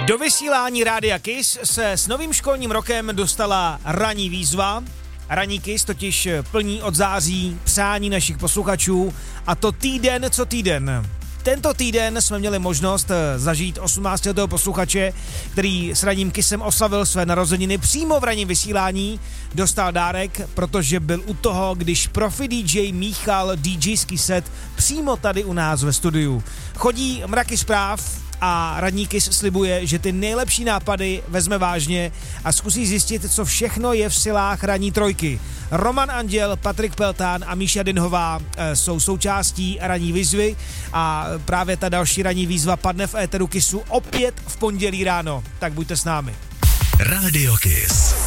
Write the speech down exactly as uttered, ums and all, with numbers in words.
Do vysílání Rádia Kiss se s novým školním rokem dostala ranní výzva. Ranní Kiss totiž plní od září přání našich posluchačů, a to týden co týden. Tento týden jsme měli možnost zažít osmnáctiletého posluchače, který s ranním Kissem oslavil své narozeniny přímo v ranním vysílání. Dostal dárek, protože byl u toho, když profi D J míchal DJský set přímo tady u nás ve studiu. Chodí mraky zpráv a ranní Kiss slibuje, že ty nejlepší nápady vezme vážně a zkusí zjistit, co všechno je v silách ranní trojky. Roman Anděl, Patrik Peltán a Míša Dinhová e, jsou součástí ranní výzvy a právě ta další ranní výzva padne v éteru Kissu opět v pondělí ráno. Tak buďte s námi. Rádio Kiss.